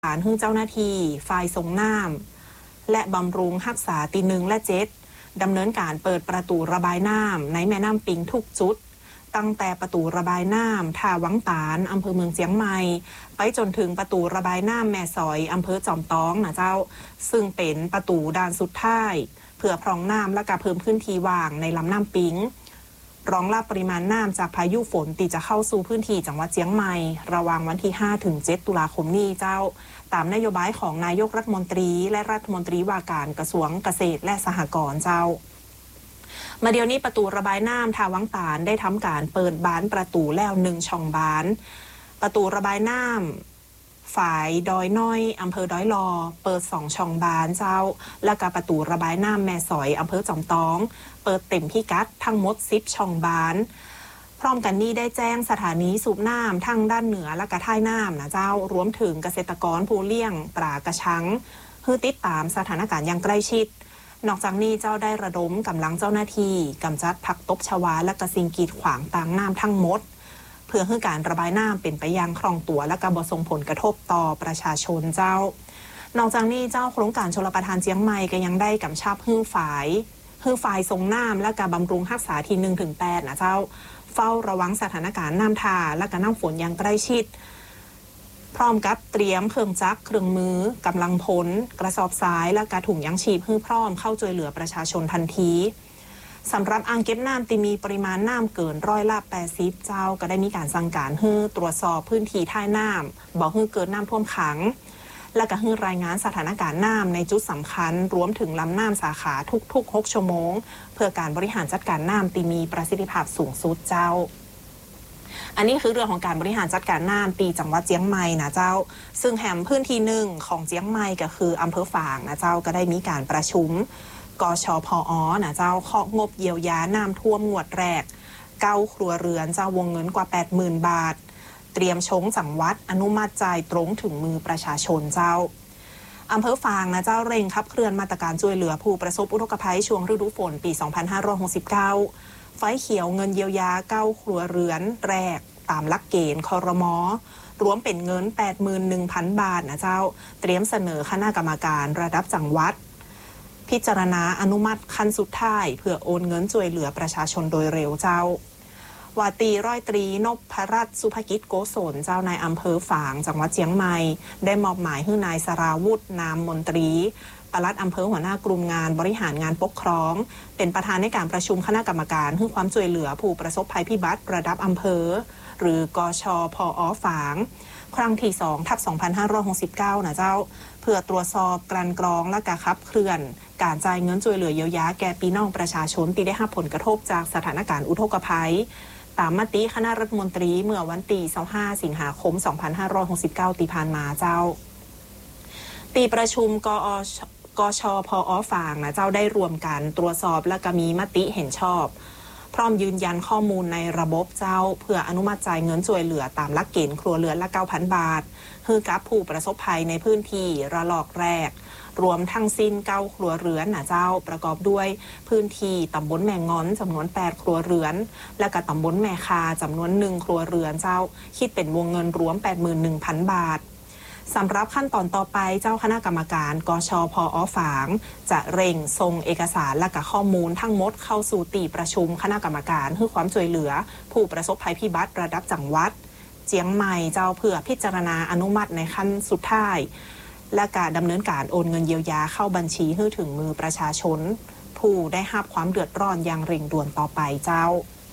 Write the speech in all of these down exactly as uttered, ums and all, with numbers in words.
ารให้เจ้าหน้าที่ฝ่ายส่งน้ำและบำรุงรักษาตีหนึ่งและเจ็ดดำเนินการเปิดประตูระบายน้ำในแม่น้ำปิงทุกจุดตั้งแต่ประตูระบายน้ำท่าวังตาลอำเภอเมืองเชียงใหม่ไปจนถึงประตูระบายน้ำแม่สอยอำเภอจอมตองนะเจ้าซึ่งเป็นประตูด้านสุดท้ายเพื่อพรองน้ำและการเพิ่มพื้นที่ว่างในลำน้ำปิงรองรับปริมาณน้ำจากพายุฝนที่จะเข้าสู่พื้นที่จังหวัดเชียงใหม่ระหว่างวันที่ห้าถึงเจ็ดตุลาคมนี้เจ้าตามนโยบายของนายกรัฐมนตรีและรัฐมนตรีว่าการกระทรวงเกษตรและสหกรณ์เจ้ามาเดี๋ยวนี้ประตูระบายน้ำท่าวังตาลได้ทำการเปิดบานประตูแล้วหนึ่งช่องบานประตูระบายน้ำฝ่ายดอยน้อยอำเภอดอยลอเปิดสองช่องบานเจ้าและกับประตูระบายน้ำแม่สอยอำเภอจอมตองเปิดเต็มพิกัดทั้งหมดสิบช่องบานพร้อมกันนี้ได้แจ้งสถานีสูบน้ำทั้งด้านเหนือและกระท่ายน้ำนะเจ้ารวมถึงเกษตรกรผู้เลี้ยงปลากระชังเพื่อติดตามสถานการณ์อย่างใกล้ชิดนอกจากนี้เจ้าได้ระดมกำลังเจ้าหน้าที่กำจัดผักตบชวาและกระสิ่งกีดขวางต่างน้ำทั้งหมดเพื่อให้การระบายน้ำเป็นไปอย่างคล่องตัวและการบ่ส่งผลกระทบต่อประชาชนเจ้านอกจากนี้เจ้าโครงการชลประทานเชียงใหม่ก็ยังได้กำชับให้ฝ่ายให้ฝ่ายส่งน้ำและการบำรุงรักษาที่หนึ่งถึงแปดนะเจ้าเฝ้าระวังสถานการณ์น้ำท่าและการน้ำฝนอย่างใกล้ชิดพร้อมกับเตรียมเครื่องจักรเครื่องมือกำลังพลกระสอบทรายและกระถุงยังชีพให้พร้อมเข้าช่วยเหลือประชาชนทันทีสำหรับอ่างเก็บน้ำที่มีปริมาณน้ำเกินร้อยละแปดสิบเจ้าก็ได้มีการสั่งการให้ตรวจสอบพื้นที่ท่ายน้ำบอกให้เกิดน้ำท่วมขังและก็ให้รายงานสถานการณ์น้ำในจุดสำคัญรวมถึงลำน้ำสาขาทุกๆหกชั่วโมงเพื่อการบริหารจัดการน้ำที่มีประสิทธิภาพสูงสุดเจ้าอันนี้คือเรื่องของการบริหารจัดการน้ำปีจังหวัดเชียงใหม่นะเจ้าซึ่งแห่งพื้นที่หนึ่งของเชียงใหม่ก็คืออำเภอฝางนะเจ้าก็ได้มีการประชุมกชพอนะเจ้าเคาะงบเยียวยาน้ำท่วมงวดแรกเก้าครัวเรือนเจ้าวงเงินกว่า แปดหมื่น บาทเตรียมชงจังหวัดอนุมัติจ่ายตรงถึงมือประชาชนเจ้าอำเภอฝางนะเจ้าเร่งขับเคลื่อนมาตรการช่วยเหลือผู้ประสบอุทกภัยช่วงฤดูฝนปีสองพันห้าร้อยหกสิบเก้าไฟเขียวเงินเยียวยาเก้าครัวเรือนแรกตามหลักเกณฑ์ครม.รวมเป็นเงิน แปดหมื่นหนึ่งพัน บาทนะเจ้าเตรียมเสนอคณะกรรมการระดับจังหวัดพิจารณาอนุมัติขั้นสุดท้ายเพื่อโอนเงินช่วยเหลือประชาชนโดยเร็วเจ้าวาตีร้อยตรีนพรัตน์สุภกิจโกศลเจ้านายอำเภอฝางจังหวัดเชียงใหม่ได้มอบหมายให้นายสราวุฒินามมนตรีปลัดอำเภอหัวหน้ากลุ่มงานบริหารงานปกครองเป็นประธานในการประชุมคณะกรรมการให้ความช่วยเหลือผู้ประสบภัยพิบัติระดับอำเภอหรือกชพอฝางครั้งที่สองทับสองพันห้าร้อยหกสิบเก้านะเจ้าเพื่อตรวจสอบกลั่นกรองและการขับเคลื่อนการจ่ายเงินช่วยเหลือเยียวยาแก่พี่น้องประชาชนที่ได้รับผลกระทบจากสถานการณ์อุทกภัยตามมติคณะรัฐมนตรีเมื่อวันที่ยี่สิบห้าสิงหาคมสองพันห้าร้อยหกสิบเก้าที่ผ่านมาเจ้าตีประชุมกอกชพอฝางนะเจ้าได้รวมกันตรวจสอบและก็มีมติเห็นชอบพร้อมยืนยันข้อมูลในระบบเจ้าเพื่ออนุมัติจ่ายเงินช่วยเหลือตามหลักเกณฑ์ครัวเรือนละ เก้าพัน บาทให้กับผู้ประสบภัยในพื้นที่ระลอกแรกรวมทั้งสิ้นเก้าครัวเรือนนะเจ้าประกอบด้วยพื้นที่ตำบลแม่งอนจำนวนแปดครัวเรือนและก็ตำบลแม่คาจำนวนหนึ่งครัวเรือนเจ้าคิดเป็นวงเงินรวม แปดหมื่นหนึ่งพัน บาทสำหรับขั้นตอนต่อไปเจ้าคณะกรรมการกชพอฝางจะเร่งส่งเอกสารและก็ข้อมูลทั้งหมดเข้าสู่ตีประชุมคณะกรรมการเพื่อความช่วยเหลือผู้ประสบภัยพิบัติระดับจังหวัดเชียงใหม่เจ้าเพื่อพิจารณาอนุมัติในขั้นสุดท้ายและการดำเนินการโอนเงินเยียวยาเข้าบัญชีให้ถึงมือประชาชนผู้ได้รับความเดือดร้อนอย่างเร่งด่วนต่อไปเจ้า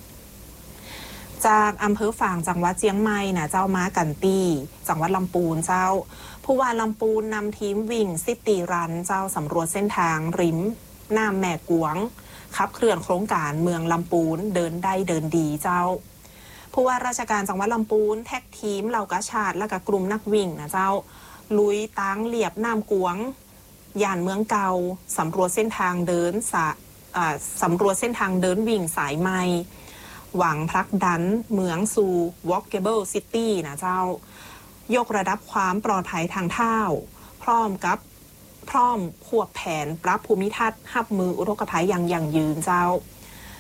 จากอำเภอฝางจังหวัดเชียงใหม่นะเจ้าม้ากันตี้จังหวัดลำพูนเจ้าผู้ว่าลำพูนนำทีมวิ่งซิตี้รันเจ้าสำรวจเส้นทางริมน้ำแม่กวงขับเคลื่อนโครงการเมืองลำพูนเดินได้เดินดีเจ้าผู้ว่าราชการจังหวัดลำพูนแท็กทีมเหล่ากาชาดและกับกลุ่มนักวิ่งนะเจ้าลุยตั้งเหลียบน้ำกวงย่านเมืองเก่าสำรวจเส้นทางเดินสะสำรวจเส้นทางเดินวิ่งสายใหม่หวังผลักดันเมืองสู่ Walkable City นะเจ้ายกระดับความปลอดภัยทางเท้าพร้อมกับพร้อมควบแผนปรับภูมิทัศน์รับมืออุทกภัยอย่างยั่งยืนเจ้า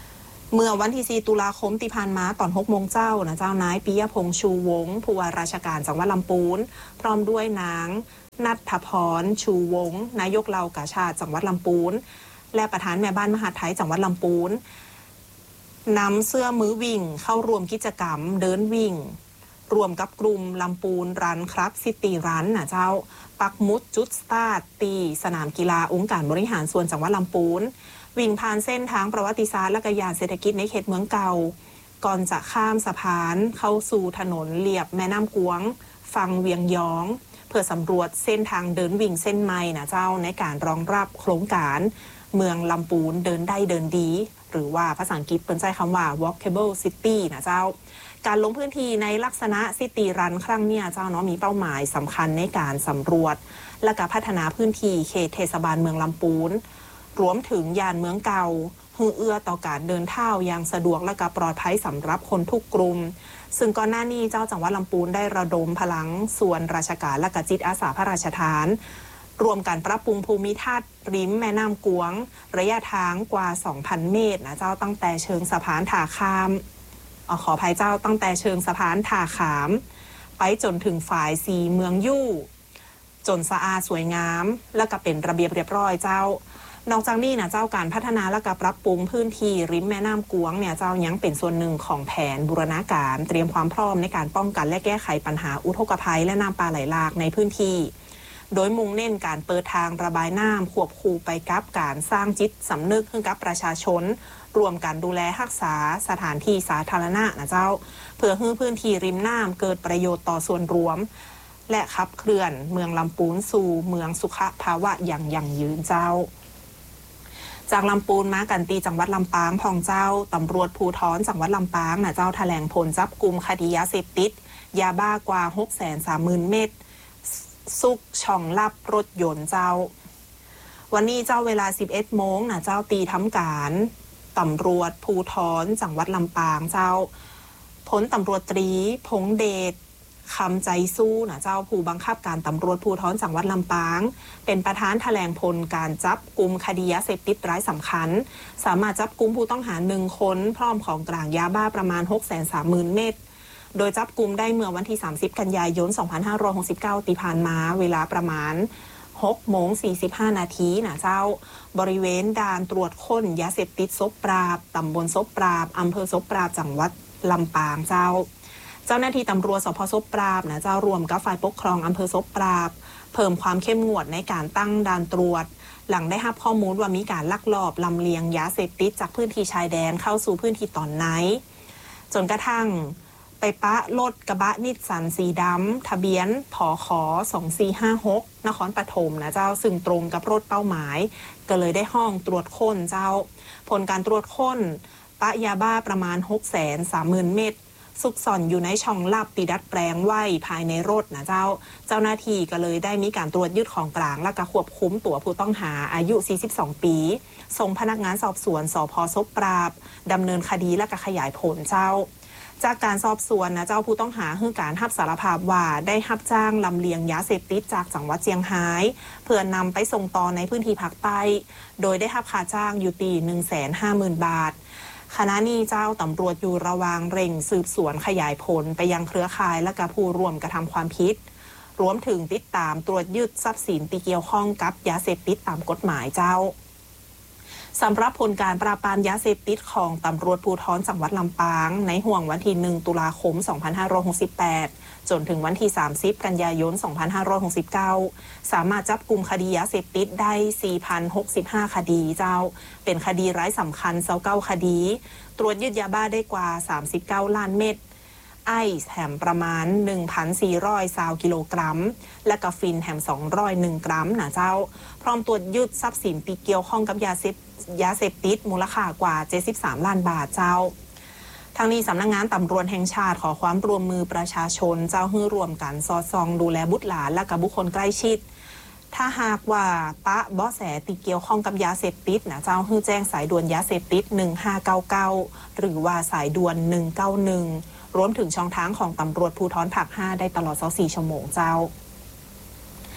เมื่อวันที่สี่ตุลาคมที่ผ่านมาตอนหกโมงเจ้านะเจ้านายปิยพงษ์ชูวงศ์ผู้ว่าราชการจังหวัดลำพูนพร้อมด้วยนางณัฐพรชูวงศ์นายกเหล่ากาชาดจังหวัดลำพูนและประธานแม่บ้านมหาดไทยจังหวัดลำพูนนำเสื้อมือวิ่งเข้าร่วมกิจกรรมเดินวิ่งรวมกับกลุ่มลำพูนรันครับซิตี้รันนะเจ้าปักมุดจุดสตาร์ทตีสนามกีฬาองค์การบริหารส่วนจังหวัดลำพูนวิ่งผ่านเส้นทางประวัติศาสตร์และกยานเศรษฐกิจในเขตเมืองเก่าก่อนจะข้ามสะพานเข้าสู่ถนนเลียบแม่น้ำกวงฝั่งเวียงยองเพื่อสำรวจเส้นทางเดินวิ่งเส้นใหม่นะเจ้าในการรองรับโครงการเมืองลำพูนเดินได้เดินดีหรือว่าภาษาอังกฤษเป็นใจคำว่า walkable city นะเจ้าการลงพื้นที่ในลักษณะซิตี้รันครั้งนี้เจ้าเนาะมีเป้าหมายสำคัญในการสำรวจและการพัฒนาพื้นที่เขตเทศบาลเมืองลำพูนรวมถึงย่านเมืองเก่าเพื่อเอื้อต่อการเดินเท้าอย่างสะดวกและก็ปลอดภัยสำหรับคนทุกกลุ่มซึ่งก่อนหน้านี้เจ้าจังหวัดลำพูนได้ระดมพลังส่วนราชการและก็จิตอาสาพระราชทานรวมกันปรับปรุงภูมิทัศน์ริมแม่น้ำกวงระยะทางกว่า สองพัน เมตรนะเจ้าตั้งแต่เชิงสะพานท่าข้ามอขออภัยเจ้าตั้งแต่เชิงสะพานท่าขามไปจนถึงฝ่ายสีเมืองยู่จนสะอาดสวยงามและก็เป็นระเบียบเรียบร้อยเจ้านอกจากนี้นะเจ้าการพัฒนาและก็ปรับปรุงพื้นที่ริมแม่น้ำกวงเนี่ยเจ้ายังเป็นส่วนหนึ่งของแผนบูรณาการเตรียมความพร้อมในการป้องกันและแก้ไขปัญหาอุทกภัยและน้ำป่าไหลหลากในพื้นที่โดยมุ่งเน้นการเปิดทางระบายน้ำควบคู่ไปกับการสร้างจิตสำนึกให้กับประชาชนรวมกันดูแลรักษาสถานที่สาธารณะนะเจ้าเพื่อให้พื้นที่ริมน้ำเกิดประโยชน์ต่อส่วนรวมและขับเคลื่อนเมืองลำพูนสู่เมืองสุขภาวะอย่างยั่งยืนเจ้าจากลำพูนมากันตีจังหวัดลำปางพองเจ้าตำรวจภูธรจังหวัดลำปางนะเจ้าแถลงผลจับกุมคดียาเสพติดยาบ้ากว่า หกแสนสามหมื่น เม็ดซุกช่องลับรถยนต์เจ้าวันนี้เจ้าเวลา สิบเอ็ดโมงนะเจ้าตีทำการตำรวจภูธรจังหวัดลำปางเจ้าผลตำรวจตรีพงเดชคำใจสู้นะเจ้าผู้บังคับการตำรวจภูธรจังหวัดลำปางเป็นประธานแถลงผลการจับกุมคดียาเสพติดรายสำคัญสามารถจับกุมผู้ต้องหาหนึ่งคนพร้อมของกลางยาบ้าประมาณ หกแสนสามหมื่น เม็ดโดยจับกุมได้เมื่อวันที่สามสิบกันยายนสองพันห้าร้อยหกสิบเก้าที่ผ่านมาเวลาประมาณหกโมงสี่สิบห้านาทีนะเจ้าบริเวณด่านตรวจค้นยาเสพติดซบปราบตำบลซบปราบอำเภอซบปราบจังหวัดลำปางเจ้าเจ้าหน้าที่ตำรวจสพซบปราบนะเจ้ารวมกับฝ่ายปกครองอำเภอซบปราบเพิ่มความเข้มงวดในการตั้งด่านตรวจหลังได้รับข้อมูลว่ามีการลักลอบลำเลียงยาเสพติดจากพื้นที่ชายแดนเข้าสู่พื้นที่ตอนไหนจนกระทั่งไปปะรถกระบะนิสสันสีดำทะเบียนผขสองสี่ห้าหกนครปฐมนะเจ้าซึ่งตรงกับรถเป้าหมายก็เลยได้ห้องตรวจค้นเจ้าผลการตรวจค้นปะยาบ้าประมาณ หกแสนสามหมื่น เม็ดซุกซ่อนอยู่ในช่องลับติดดัดแปลงไว้ภายในรถนะเจ้าเจ้าหน้าที่ก็เลยได้มีการตรวจยึดของกลางและก็ควบคุมตัวผู้ต้องหาอายุสี่สิบสองปีส่งพนักงานสอบสวนสภ.ซบปราบดำเนินคดีและก็ขยายผลเจ้าจากการสอบสวนนะเจ้าผู้ต้องหาให้การรับสารภาพว่าได้รับจ้างลำเลียงยาเสพติดจากจังหวัดเชียงรายเพื่อนำไปส่งต่อในพื้นที่ภาคใต้โดยได้รับค่าจ้างอยู่ตี หนึ่งแสนห้าหมื่น บาทขณะนี้เจ้าตำรวจอยู่ระหว่างเร่งสืบสวนขยายผลไปยังเครือข่ายและกับผู้ร่วมกระทำความผิดรวมถึงติดตามตรวจยึดทรัพย์สินที่เกี่ยวข้องกับยาเสพติดตามกฎหมายเจ้าสำหรับผลการปราบปรามยาเสพติดของตำรวจภูธรจังหวัดลำปางในห่วงวันที่หนึ่งตุลาคมสองพันห้าร้อยหกสิบแปดจนถึงวันที่สามสิบกันยายนสองพันห้าร้อยหกสิบเก้าสามารถจับกุมคดียาเสพติดได้ สี่พันหกสิบห้า คดีเจ้าเป็นคดีร้ายสำคัญเก้าสิบเก้าคดีตรวจยึดยาบ้าได้กว่าสามสิบเก้าล้านเม็ดไอซ์แฮมประมาณ หนึ่งพันสี่ร้อย กิโลกรัมและกาฟินแฮมสองร้อยเอ็ดกรัมนะเจ้าพร้อมตรวจยึดทรัพย์สินที่เกี่ยวข้องกับยาเสพยาเสพติดมูลค่ากว่าเจ็ดสิบสามล้านบาทเจ้าทางนี้สำนักงานตำรวจแห่งชาติขอความร่วมมือประชาชนเจ้าให้ร่วมกันสอดส่องดูแลบุตรหลานและกับบุคคลใกล้ชิดถ้าหากว่าปะเบาะแสที่เกี่ยวข้องกับยาเสพติดนะเจ้าให้แจ้งสายด่วนยาเสพติดหนึ่งห้าเก้าเก้าหรือว่าสายด่วนหนึ่งเก้าหนึ่งรวมถึงช่องทางของตำรวจภูธรภาคห้าได้ตลอดยี่สิบสี่ชั่วโมงเจ้าจ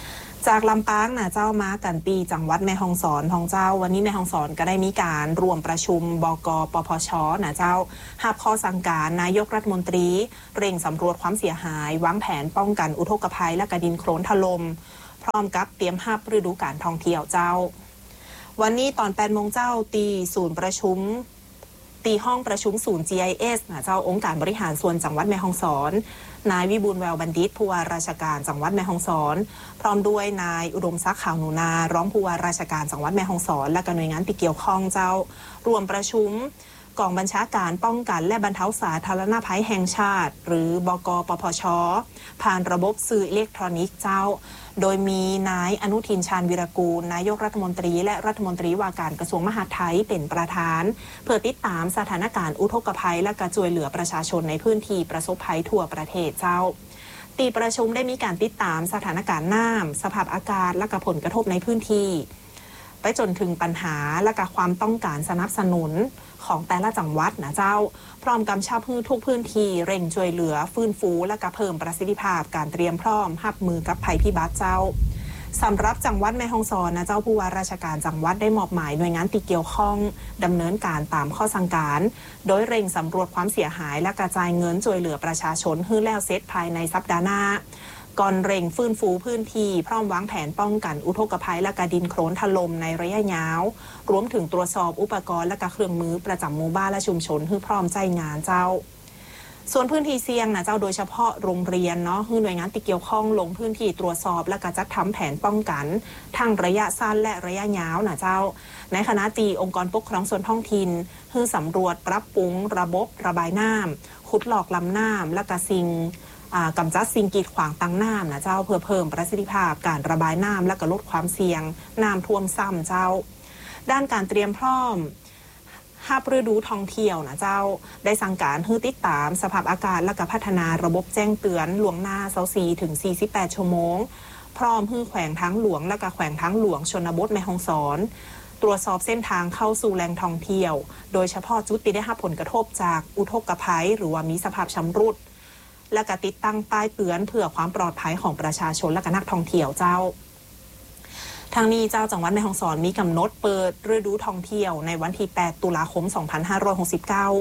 จากลำปางนะเจ้ามากันตีจังหวัดแม่ฮ่องสอนของเจ้าวันนี้แม่ฮ่องสอนก็ได้มีการรวมประชุมบก.ปพช.นะเจ้าหับข้อสั่งการนายกรัฐมนตรีเร่งสำรวจความเสียหายวางแผนป้องกันอุทกภัยและกระดินโคลนถล่มพร้อมกับเตรียมหับฤดูกาลท่องเที่ยวเจ้าวันนี้ตอนแปดโมงเจ้าตีศูนย์ประชุมตีห้องประชุมศูนย์ จี ไอ เอส นะเจ้าองค์การบริหารส่วนจังหวัดแม่ฮ่องสอนนายวิบูลย์แววบัณฑิตผู้ว่าราชการจังหวัดแม่ฮ่องสอนพร้อมด้วยนายอุดมศักดิ์ขาวหนูนาร้องผู้ว่าราชการจังหวัดแม่ฮ่องสอนและก็หน่วยงานที่เกี่ยวข้องเจ้ารวมประชุมกองบัญชาการป้องกันและบรรเทาสาธารณภัยแห่งชาติหรือบก.ปพช.ผ่านระบบสื่ออิเล็กทรอนิกส์เจ้าโดยมีนายอนุทินชาญวิรากูลนายกรัฐมนตรีและรัฐมนตรีว่าการกระทรวงมหาดไทยเป็นประธานเพื่อติดตามสถานการณ์อุทกภัยและกระจวยเหลือประชาชนในพื้นที่ประสบภัยทั่วประเทศเจ้าตีประชุมได้มีการติดตามสถานการณ์น้ำสภาพอากาศและผลกระทบในพื้นที่ไปจนถึงปัญหาและก็ความต้องการสนับสนุนของแต่ละจังหวัดนะเจ้าพร้อมกำชับให้ทุกพื้นที่เร่งช่วยเหลือฟื้นฟูและก็เพิ่มประสิทธิภาพการเตรียมพร้อมรับมือกับภัยพิบัติเจ้าสำหรับจังหวัดแม่ฮ่องสอนนะเจ้าผู้ว่าราชการจังหวัดได้มอบหมายหน่วยงานที่เกี่ยวข้องดำเนินการตามข้อสั่งการโดยเร่งสำรวจความเสียหายและกระจายเงินช่วยเหลือประชาชนให้แล้วเสร็จภายในสัปดาห์หน้าก่อนเร่งฟื้นฟูพื้นที่พร้อมวางแผนป้องกันอุทกภัยและกระดินโคลนถล่มในระยะยาวรวมถึงตรวจสอบอุปกรณ์และเครื่องมือประจำหมู่บ้านและชุมชนให้พร้อมใจงานเจ้าส่วนพื้นที่เสี่ยงนะเจ้าโดยเฉพาะโรงเรียนเนาะหน่วยงานที่เกี่ยวข้องลงพื้นที่ตรวจสอบและก็จัดทำแผนป้องกันทั้งระยะสั้นและระยะยาวนะเจ้าในคณะตีองค์กรปกครองส่วนท้องถิ่นเพื่อสำรวจปรับปรุงระบบระบายน้ำขุดหลอกลำน้ำและก็สิ่งกำจัดสิ่งกีดขวางตังน้ำนะเจ้าเพื่อเพิ่มประสิทธิภาพการระบายน้ำและก็ลดความเสี่ยงน้ำท่วมซ้ำเจ้าด้านการเตรียมพร้อมหับฤดูท่องเที่ยวนะเจ้าได้สั่งการให้ติดตามสภาพอากาศและก็พัฒนาระบบแจ้งเตือนล่วงหน้ายี่สิบสี่ถึงสี่สิบแปดชั่วโมงพร้อมให้แขวงทางหลวงและก็แขวงทางหลวงชนบทแม่ฮ่องสอนตรวจสอบเส้นทางเข้าสู่แหล่งท่องเที่ยวโดยเฉพาะจุดที่ได้รับผลกระทบจากอุทกภัยหรือว่ามีสภาพชำรุดและก็ติดตั้งป้ายเตือนเพื่อความปลอดภัยของประชาชนและก็นักท่องเที่ยวเจ้าทางนี้เจ้าจังหวัดแม่ฮ่องสอนมีกำหนดเปิดฤดูท่องเที่ยวในวันที่แปดตุลาคมสองพันห้าร้อยหกสิบเก้า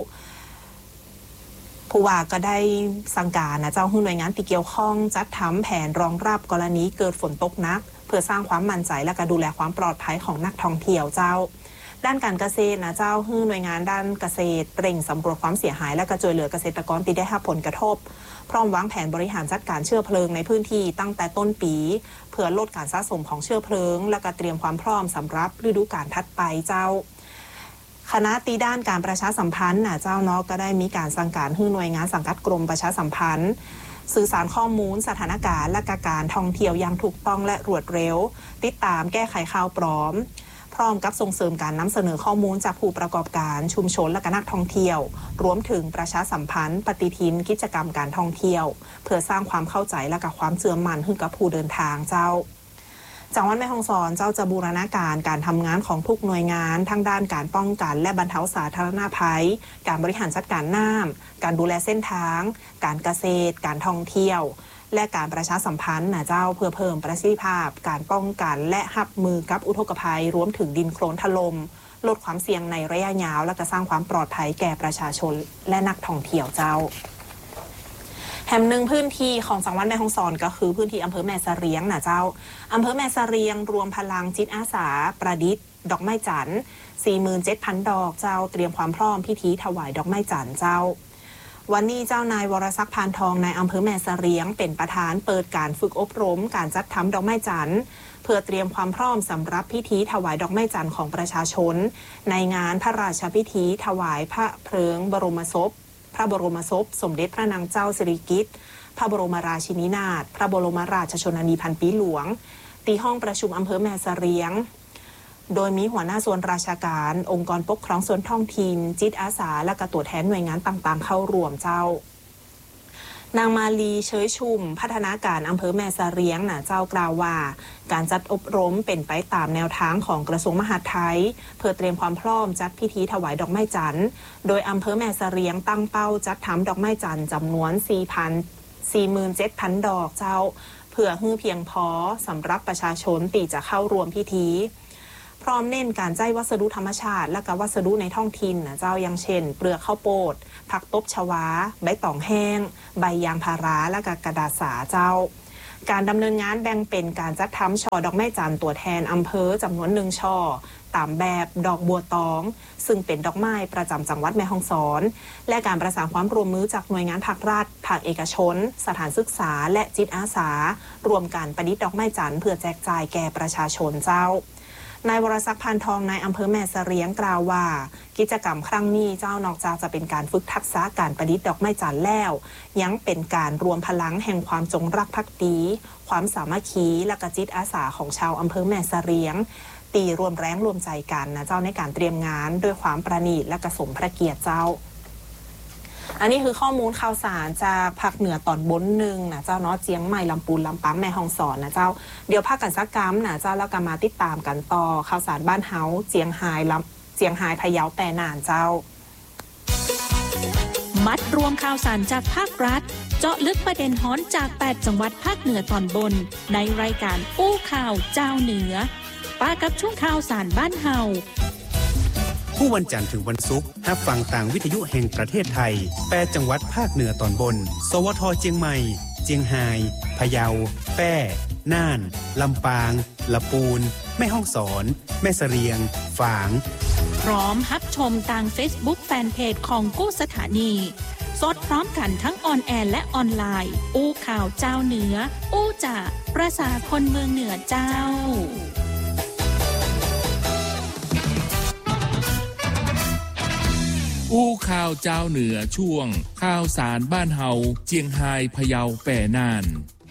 ผู้ว่าก็ได้สั่งการนะเจ้าหน่วยงานที่เกี่ยวข้องจัดทำแผนรองรับกรณีเกิดฝนตกหนักเพื่อสร้างความมั่นใจและก็ดูแลความปลอดภัยของนักท่องเที่ยวเจ้าด้านการเกษตรนะเจ้าหน่วยงานด้านเกษตรเร่งสำรวจความเสียหายและก็ช่วยเหลือเกษตรกรที่ได้รับผลกระทบพร้อมวางแผนบริหารจัดการเชื้อเพลิงในพื้นที่ตั้งแต่ต้นปีเพื่อลดการสะสมของเชื้อเพลิงและก็เตรียมความพร้อมสำหรับฤดูกาลถัดไปเจ้าคณะตีด้านการประชาสัมพันธ์นะเจ้าเนาะก็ได้มีการสั่งการให้หน่วยงานสังกัดกรมประชาสัมพันธ์สื่อสารข้อมูลสถานการณ์และการท่องเที่ยวอย่างถูกต้องและรวดเร็วติดตามแก้ไขข่าวปลอมพร้อมกับส่งเสริมการนำเสนอข้อมูลจากผู้ประกอบการชุมชนและก็นักท่องเที่ยวรวมถึงประชาสัมพันธ์ปฏิทินกิจกรรมการท่องเที่ยวเพื่อสร้างความเข้าใจและก็ความเชื่อมั่นให้กับผู้เดินทางเจ้าจังหวัดแม่ฮ่องสอนเจ้าจะบูรณาการการทำงานของทุกหน่วยงานทั้งด้านการป้องกันและบรรเทาสาธารณภัยการบริหารจัดการน้ำการดูแลเส้นทางการเกษตรการท่องเที่ยวและการประชาสัมพันธ์นะเจ้าเพื่อเพิ่มประสิทธิภาพการป้องกันและรับมือกับอุทกภัยรวมถึงดินโคลนถล่มลดความเสี่ยงในระยะยาวและก็สร้างความปลอดภัยแก่ประชาชนและนักท่องเที่ยวเจ้าแห่งหนึ่งพื้นที่ของจังหวัดแม่ฮ่องสอนก็คือพื้นที่อำเภอแม่เสรียงนะเจ้าอำเภอแม่เสรียงรวมพลังจิตอาสาประดิษฐ์ดอกไม้จันทร์ สี่หมื่นเจ็ดพัน ดอกเจ้าเตรียมความพร้อมพิธีถวายดอกไม้จันทร์เจ้าวันนี้เจ้านายวรศักดิ์พานทองในอำเภอแม่เสรียงเป็นประธานเปิดการฝึกอบรมการจัดทำดอกไม้จันทร์เพื่อเตรียมความพร้อมสำหรับพิธีถวายดอกไม้จันทร์ของประชาชนในงานพระราชพิธีถวายพระเพลิงบรมศพพระบรมศพสมเด็จพระนางเจ้าสิริกิติ์พระบรมราชินีนาถพระบรมราชชนนีพันปีหลวงที่ห้องประชุมอำเภอแม่เสรียงโดยมีหัวหน้าส่วนราชการองค์กรปกครองส่วนท้องถิ่นจิตอาสาและก็ตัวแทนหน่วยงานต่างๆเข้าร่วมเจ้านางมาลีเฉยชุมพัฒนาการอำเภอแม่เสรียงน่ะเจ้ากล่าวว่าการจัดอบรมเป็นไปตามแนวทางของกระทรวงมหาดไทยเพื่อเตรียมความพร้อมจัดพิธีถวายดอกไม้จันทร์โดยอำเภอแม่เสรียงตั้งเป้าจัดทำดอกไม้จันทร์จำนวน สี่หมื่นเจ็ดพัน ดอกเจ้าเพื่อให้เพียงพอสำหรับประชาชนที่จะเข้าร่วมพิธีพร้อมเน้นการใช้วัสดุธรรมชาติและก็วัสดุในท้องถิ่นนะเจ้าอย่างเช่นเปลือกข้าวโพดผักตบชวาใบตองแห้งใบยางพาราและก็กระดาษสาเจ้าการดำเนินงานแบ่งเป็นการจัดทำช่อดอกไม้จันทร์ตัวแทนอำเภอจำนวนหนึ่งช่อตามแบบดอกบัวตองซึ่งเป็นดอกไม้ประจำจังหวัดแม่ฮ่องสอนและการประสานความร่วมมือจากหน่วยงานภาครัฐภาคเอกชนสถานศึกษาและจิตอาสารวมการประดิษฐ์ดอกไม้จันทร์เพื่อแจกจ่ายแก่ประชาชนเจ้านายวรศักดิ์พันทองนายอำเภอแม่เสรียงกล่าวว่ากิจกรรมครั้งนี้เจ้านอกจากจะเป็นการฝึกทักษะการประดิษฐ์ดอกไม้จันทร์แล้วยังเป็นการรวมพลังแห่งความจงรักภักดีความสามัคคีและกจิตอาสาของชาวอำเภอแม่เสรียงตีรวมแรงรวมใจกันนะเจ้าในการเตรียมงานด้วยความประณีตและกระสมพระเกียรติเจ้าอันนี้คือข้อมูลข่าวสารจากภาคเหนือตอนบนหนึ่งนะเจ้าเนาะเจียงใหม่ลำพูนลำปางแม่ฮ่องสอนนะเจ้าเดี๋ยวภาคกันสักกรรมนะเจ้าแล้วก็มาติดตามกันต่อข่าวสารบ้านเฮาเจียงไฮ้ลำเจียงไฮ้พะเยาแปรน่านเจ้ามัดรวมข่าวสารจากภาครัฐเจาะลึกประเด็นฮ้อนจากแปดจังหวัดภาคเหนือตอนบนในรายการอู้ข่าวเจ้าเหนือป้ากับช่วงข่าวสารบ้านเฮาผู้วันจันทร์ถึงวันศุกร์รับฟังต่างวิทยุแห่งประเทศไทยแปดจังหวัดภาคเหนือตอนบนสวทเจียงใหม่เจียงไฮ้พะเยาแพร่น่านลำปางลำพูนแม่ฮ่องสอนแม่เสรียงฝางพร้อมรับชมทาง Facebook แฟนเพจของกู้สถานีสดพร้อมกันทั้งออนแอร์และออนไลน์อู้ข่าวเจ้าเหนืออู้จ่าประสาคนเมืองเหนือเจ้าอู้ข่าวเจ้าเหนือช่วงข่าวสารบ้านเฮาเจียงไฮ้พะเยาแปรน่าน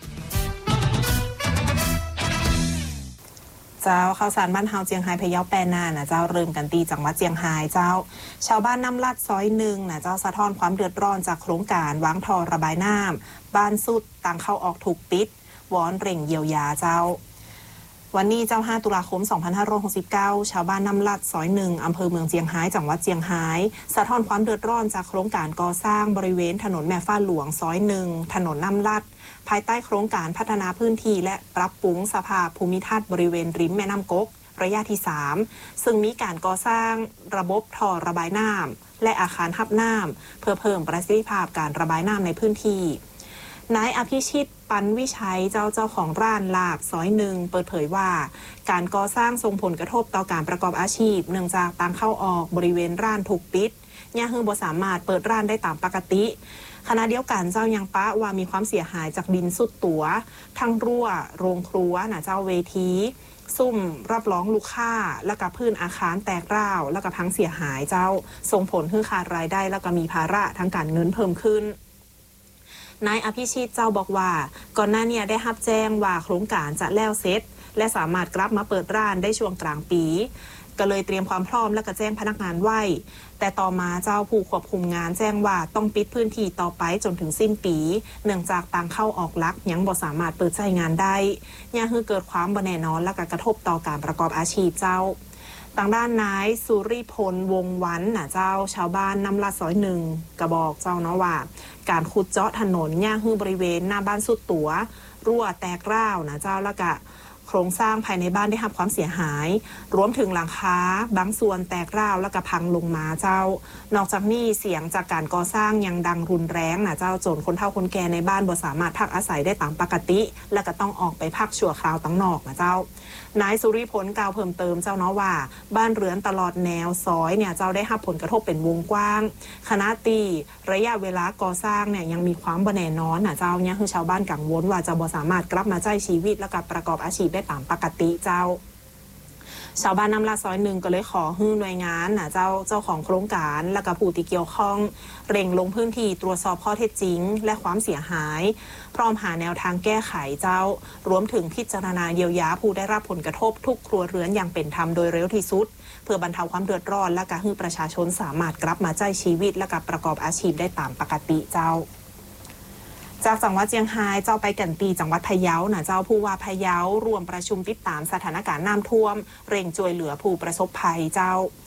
เจ้าข่าวสารบ้านเฮาเจียงไฮ้พะเยาแปรน่านนะเจ้าเริ่มกันตีจังหวัดเจียงไฮ้เจ้าชาวบ้านน้ำลัดซอยหนึ่งนะเจ้าสะท้อนความเดือดร้อนจากโครงการวางท่อระบายน้ำบ้านสุดต่างเข้าออกถูกปิดวอนเร่งเยียวยาเจ้าวันนี้เจ้าห้าตุลาคมสองพันห้าร้อยหกสิบเก้าชาวบ้านน้ำลัดซอยหนึ่งอำเภอเมืองเจียงไฮ้จังหวัดเจียงไฮ้สะท้อนความเดือดร้อนจากโครงการก่อสร้างบริเวณถนนแม่ฟ้าหลวงซอยหนึ่งถนนน้ำลัดภายใต้โครงการพัฒนาพื้นที่และปรับปรุงสภาพภูมิทัศน์บริเวณริมแม่น้ำก๊กระยะที่สามซึ่งมีการก่อสร้างระบบท่อระบายน้ำและอาคารทับน้ำเพื่อเพิ่มประสิทธิภาพการระบายน้ำในพื้นที่นายอภิชิตปันวิชัยเจ้าเจ้าของร้านลาบซอยหนึ่งเปิดเผยว่าการก่อสร้างส่งผลกระทบต่อการประกอบอาชีพเนื่องจากทางเข้าออกบริเวณร้านถูกปิดย่าฮือบ่สามารถเปิดร้านได้ตามปกติขณะเดียวกันเจ้ายังปะว่ามีความเสียหายจากดินสุดตัวทั้งรั่วโรงครัวนะเจ้าเวทีซุ่มรับรองลูกค้าและกับพื้นอาคารแตกร้าวและกับพังเสียหายเจ้าส่งผลให้ขาดรายได้และก็มีภาระทางการเงินเพิ่มขึ้นนายอภิชิตเจ้าบอกว่าก่อนหน้านี้ได้รับแจ้งว่าโครงการจะแล้วเสร็จและสามารถกลับมาเปิดร้านได้ช่วงกลางปีก็เลยเตรียมความพร้อมและก็แจ้งพนักงานไว้แต่ต่อมาเจ้าผู้ควบคุมงานแจ้งว่าต้องปิดพื้นที่ต่อไปจนถึงสิ้นปีเนื่องจากต่างเข้าออกลักยังบ่สามารถเปิดใช้งานได้ยังคือเกิดความบ่แน่นอนและก็กระทบต่อการประกอบอาชีพเจ้าทางด้านนายสุริพลวงวันน่ะเจ้าชาวบ้านน้ำลัดซอยหนึ่งกระบอกเจ้าเนาะว่าการขุดเจาะถนนย่างฮือบริเวณหน้าบ้านสุดตัวรั่วแตกร้าวนะเจ้าแล้วก็โครงสร้างภายในบ้านได้รับความเสียหายรวมถึงหลังคาบางส่วนแตกร้าวแล้วก็พังลงมาเจ้านอกจากนี้เสียงจากการก่อสร้างยังดังรุนแรงนะเจ้าจนคนเฒ่าคนแก่ในบ้านบ่สามารถพักอาศัยได้ตามปกติและก็ต้องออกไปพักชั่วคราวตั้งนอกนะเจ้านายสุริพลกล่าวเพิ่มเติมเจ้าเนาะว่าบ้านเรือนตลอดแนวซอยเนี่ยเจ้าได้รับผลกระทบเป็นวงกว้างขณะตีระยะเวลาก่อสร้างเนี่ยยังมีความบ่แน่นอนนะเจ้าเนี่ยคือชาวบ้านกังวลว่าจะบ่สามารถกลับมาใช้ชีวิตและก็ประกอบอาชีพได้ตามปกติเจ้าชาวบ้านน้ำลาดซอยหนึ่งก็เลยขอให้หน่วยงานนะเจ้าเจ้าของโครงการและก็ผู้ที่เกี่ยวข้องเร่งลงพื้นที่ตรวจสอบข้อเท็จจริงและความเสียหายพร้อมหาแนวทางแก้ไขเจ้ารวมถึงพิจารณาเยียวยาผู้ได้รับผลกระทบทุกครัวเรือนอย่างเป็นธรรมโดยเร็วที่สุดเพื่อบรรเทาความเดือดร้อนและก็ให้ประชาชนสามารถกลับมาใช้ชีวิตและก็ประกอบอาชีพได้ตามปกติเจ้าจากจังหวัดเจียงไฮ้เจ้าไปกันตีจังหวัดพะเยานะเจ้าผู้ว่าพะเยารวมประชุมติดตามสถานการณ์น้ำท่วมเร่งช่วยเหลือผู้ประสบภัยเจ้า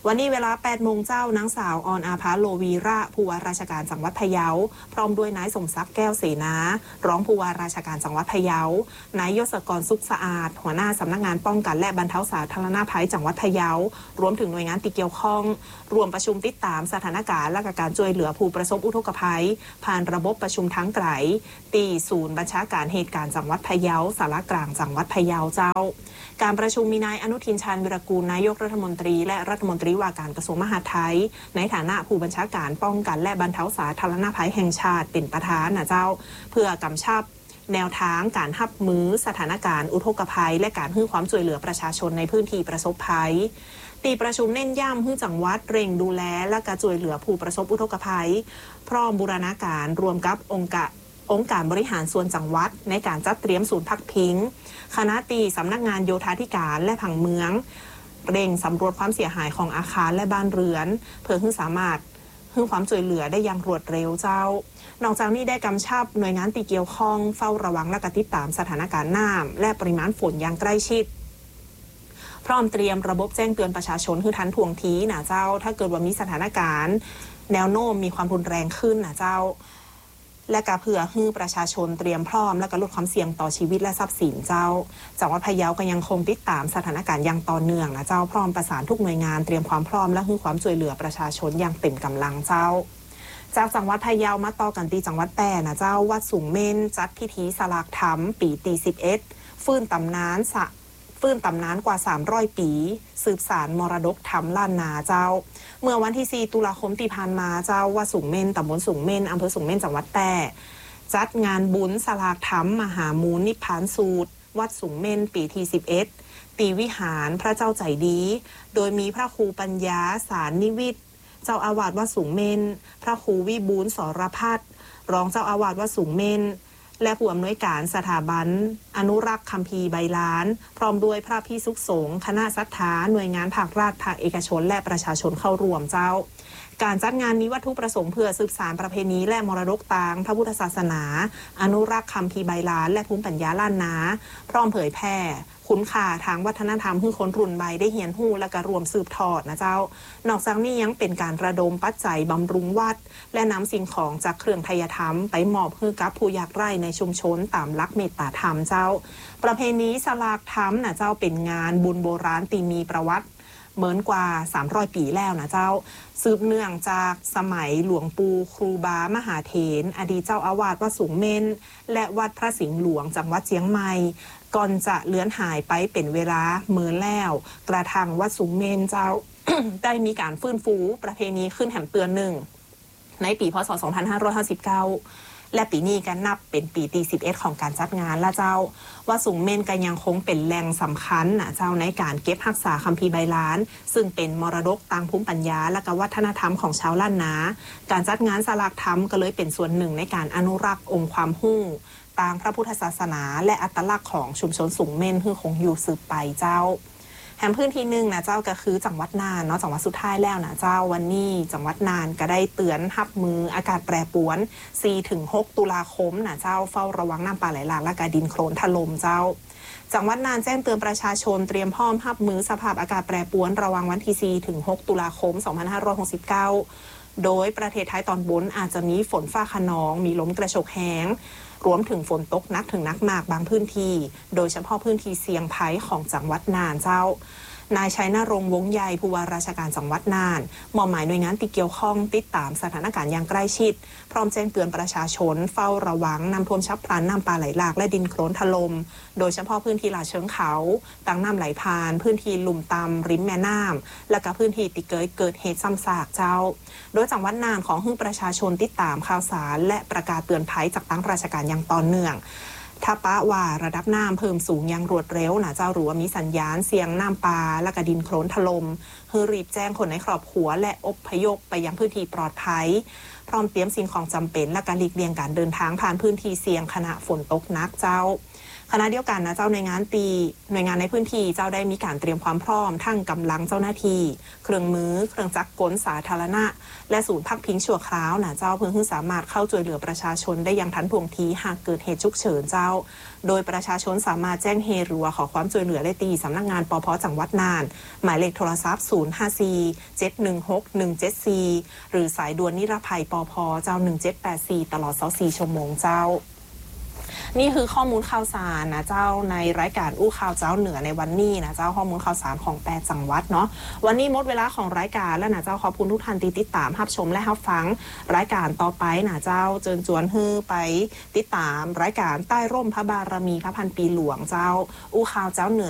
วันนี้เวลาแปดโมงเจ้านางสาวออนอาภาโลวีระผู้ว่าราชการจังหวัดพะเยาพร้อมด้วยนายสมศักดิ์แก้วเสนารองผู้ว่าราชการจังหวัดพะเยานายยศกรสุขสะอาดหัวหน้าสำนักงานป้องกันและบรรเทาสาธารณภัยจังหวัดพะเยารวมถึงหน่วยงานที่เกี่ยวข้องรวมประชุมติดตามสถานการณ์และการช่วยเหลือผู้ประสบอุทกภัยผ่านระบบประชุมทั้งไกลตีศูนย์บัญชาการเหตุการณ์จังหวัดพะเยาสารกลางจังหวัดพะเยาเจ้าการประชุมมีนายอนุทินชาญวิรากูลนายกรัฐมนตรีและรัฐมนตรีว่าการกระทรวงมหาดไทยในฐานะผู้บัญชาการป้องกันและบรรเทาสาธารณภัยแห่งชาติเป็นประธานนะเจ้าเพื่อกำชับแนวทางการรับมือสถานการณ์อุทกภัยและการให้ความช่วยเหลือประชาชนในพื้นที่ประสบภัยตีประชุมเน้นย้ำให้จังหวัดเร่งดูแลและการช่วยเหลือผู้ประสบอุทกภัยพร้อมบูรณาการรวมกับองค์การองค์การบริหารส่วนจังหวัดในการจัดเตรียมศูนย์พักพิงคณะตีสำนักงานโยธาธิการและผังเมืองเร่งสำรวจความเสียหายของอาคารและบ้านเรือนเพื่อให้สามารถให้ความช่วยเหลือได้อย่างรวดเร็วเจ้านอกจากนี้ได้กำชับหน่วยงานที่เกี่ยวข้องเฝ้าระวังและติดตามสถานการณ์น้ำและปริมาณฝนอย่างใกล้ชิดพร้อมเตรียมระบบแจ้งเตือนประชาชนคือทันท่วงทีนะเจ้าถ้าเกิดว่ามีสถานการณ์แนวโน้มมีความรุนแรงขึ้นนะเจ้าและกะเพื่อให้ประชาชนเตรียมพร้อมและก็ลดความเสี่ยงต่อชีวิตและทรัพย์สินเจ้าจังหวัดพะเยาก็ยังคงติดตามสถานการณ์อย่างต่อเนื่องนะเจ้าพร้อมประสานทุกหน่วยงานเตรียมความพร้อมและให้ความช่วยเหลือประชาชนอย่างเต็มกำลังเจ้าจากจังหวัดพะเยามาต่อกันที่จังหวัดแพร่นะเจ้าวัดสูงเม่นจัดพิธีสลากธรรมปีที่สิบเอ็ดฟื้นตำนานสะฟื้นตำนานกว่าสามร้อยปีสืบสานมรดกธรรมล้านนาเจ้าเมื่อวันที่สี่ตุลาคมที่ผ่านมาเจ้าวัดสูงเม่นตำบลสูงเม่นอำเภอสูงเม่นจังหวัดแพร่จัดงานบุญสลากธรรมมหามูลนิพพานสูตรวัดสูงเม่นปีที่สิบเอ็ดตีวิหารพระเจ้าใจดีโดยมีพระครูปัญญาสารนิวิทย์เจ้าอาวาสวัดสูงเม่นพระครูวิบูลย์สรพัฒน์รองเจ้าอาวาสวัดสูงเม่นและผู้อำนวยการสถาบันอนุรักษ์คัมภีร์ใบลานพร้อมด้วยพระภิกษุสงฆ์คณะศรัทธาหน่วยงานภาครัฐภาคเอกชนและประชาชนเข้าร่วมเจ้าการจัดงานมีวัตถุประสงค์เพื่อสืบสานประเพณีและมรดกตางพระพุทธศาสนาอนุรักษ์คัมภีร์ใบลานและภูมิปัญญาล้านนาพร้อมเผยแพร่คุณค่าทางวัฒนธรรมให้คนรุ่นใหม่ได้เรียนรู้และก็รวมสืบทอดนะเจ้านอกจากนี้ยังเป็นการระดมปัจจัยบำรุงวัดและนำสิ่งของจากเครื่องไทยธรรมไปมอบให้กับผู้ยากไร้ในชุมชนตามหลักเมตตาธรรมเจ้าประเพณีสลากธรรมนะเจ้าเป็นงานบุญโบราณที่มีประวัติเหมือนกว่าสามร้อยปีแล้วนะเจ้าสืบเนื่องจากสมัยหลวงปู่ครูบามหาเถรอดีตเจ้าอาวาสวัดสูงเม่นและวัดพระสิงห์หลวงจังหวัดเชียงใหม่ก่อนจะเลือนหายไปเป็นเวลาเมินแล้วกระทั่งวัดสูงเม่นเจ้า ได้มีการฟื้นฟูประเพณีขึ้นแห่มเตือนหนึ่งในปีพ.ศ. สองพันห้าร้อยห้าสิบเก้าและปีนี้ก็นับเป็นปีที่สิบเอ็ดของการจัดงานและเจ้าว่าสูงเม่นก็ยังคงเป็นแหล่งสำคัญนะเจ้าในการเก็บรักษาคัมภีร์ใบลานซึ่งเป็นมรดกทางภูมิปัญญาและก็วัฒนธรรมของชาวล้านนาการจัดงานสลากธรรมก็เลยเป็นส่วนหนึ่งในการอนุรักษ์องค์ความรู้ทางพระพุทธศาสนาและอัตลักษณ์ของชุมชนสูงเม่นที่คงอยู่สืบไปเจ้าแห่งพื้นที่หนึ่งนะเจ้าก็คือจังหวัดน่านเนาะจังหวัดสุดท้ายแล้วนะเจ้าวันนี้จังหวัดน่านก็ได้เตือนรับมืออากาศแปรปรวน สี่ถึงหก ตุลาคมนะเจ้าเฝ้าระวังน้ำป่าไหลหลากและก็ดินโคลนถล่มเจ้าจังหวัดน่านแจ้งเตือนประชาชนเตรียมพร้อมรับมือสภาพอากาศแปรปรวนระวังวันที่ สี่ถึงหก ตุลาคม สองพันห้าร้อยหกสิบเก้าโดยประเทศไทยตอนบนอาจจะมีฝนฟ้าคะนองมีลมกระโชกแห้งรวมถึงฝนตกหนักถึงหนักมากบางพื้นที่โดยเฉพาะพื้นที่เสี่ยงภัยของจังหวัดน่านเจ้านายชัยนรงค์วงศ์ใหญ่ผู้ว่าราชการจังหวัดน่านมอบหมายหน่วยงานที่เกี่ยวข้องติดตามสถานการณ์อย่างใกล้ชิดพร้อมแจ้งเตือนประชาชนเฝ้าระวังน้ำท่วมฉับพลันน้ำป่าไหลหลากและดินโคลนถล่มโดยเฉพาะพื้นที่ลาดเชิงเขาตังน้ำไหลผ่านพื้นที่ลุ่มต่ำริมแม่น้ำและก็พื้นที่ที่เกิดเกิดเหตุซ้ำซากเจ้าโดยจังหวัดน่านของให้ประชาชนติดตามข่าวสารและประกาศเตือนภัยจากทางราชการอย่างต่อเนื่องถ้าปะว่าระดับน้ำเพิ่มสูงอย่างรวดเร็วนะเจ้าหรือว่ามีสัญญาณเสียงน้ำปลาและก็ดินโคลนถล่มให้รีบแจ้งคนในครอบครัวและอพยพไปยังพื้นที่ปลอดภัยพร้อมเตรียมสิ่งของจำเป็นและการหลีกเลี่ยงการเดินทางผ่านพื้นที่เสี่ยงขณะฝนตกหนักเจ้าขณะเดียวกันนะเจ้าหน่วยงานตีหน่วยงานในพื้นที่เจ้าได้มีการเตรียมความพร้อมทั้งกำลังเจ้าหน้าที่เครื่องมือเครื่องจักรกลสาธารณะและศูนย์พักพิงชั่วคราวนะเจ้าเพื่อให้สามารถเข้าช่วยเหลือประชาชนได้อย่างทันท่วงทีหากเกิดเหตุฉุกเฉินเจ้าโดยประชาชนสามารถแจ้งเหตุหรือขอความช่วยเหลือได้ตีสำนักงานปภ.จังหวัดน่านหมายเลขโทรศัพท์ศูนย์ ห้า สี่ เจ็ด หนึ่ง หก หนึ่ง เจ็ด สี่ หรือสายด่วนนิรภัยปภ.เจ้าหนึ่งเจ็ดแปดสี่ตลอดยี่สิบสี่ชั่วโมงเจ้านี่คือข้อมูลข่าวสารนะเจ้าในรายการอู้ข่าวเจ้าเหนือในวันนี้นะเจ้าข้อมูลข่าวสารของแปดจังหวัดเนาะวันนี้หมดเวลาของรายการแล้วนะเจ้าขอบคุณทุกท่านที่ติดตามรับชมและรับฟังรายการต่อไปนะเจ้าเชิญชวนให้ไปติดตามรายการใต้ร่มพระบารมีพระพันปีหลวงเจ้าอู้ข่าวเจ้าเหนือ